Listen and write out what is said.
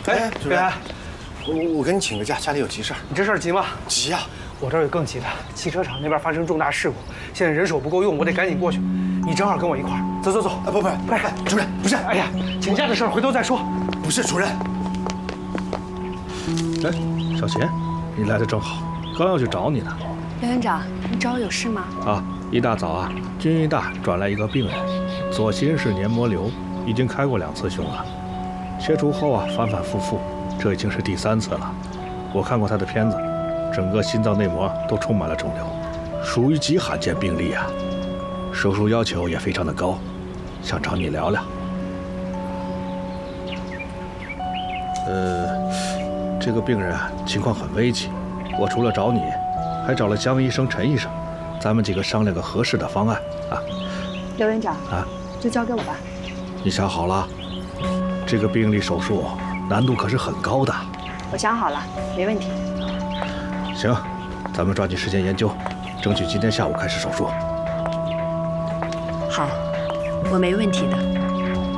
哎，主任，我跟你请个假，家里有急事儿。 你这事儿急吗？ 急呀！ 我这儿有更急的，汽车厂那边发生重大事故，现在人手不够用，我得赶紧过去。你正好跟我一块儿，走走走。 啊，不，主任，不是， 哎呀，请假的事儿回头再说。 不是主任。 哎，小秦，你来的正好，刚要去找你呢。 刘院长，你找我有事吗？ 啊，一大早啊，军医大转来一个病人，左心室黏膜瘤，已经开过2次胸了，切除后啊反反复复，这已经是第3次了。我看过他的片子，整个心脏内膜都充满了肿瘤，属于极罕见病例啊。手术要求也非常的高，想找你聊聊。这个病人啊情况很危急，我除了找你，还找了江医生、陈医生，咱们几个商量个合适的方案啊。 刘院长啊， 就交给我吧。 你想好了？这个病例手术难度可是很高的。 我想好了，没问题。 行，咱们抓紧时间研究，争取今天下午开始手术。 好，我没问题的。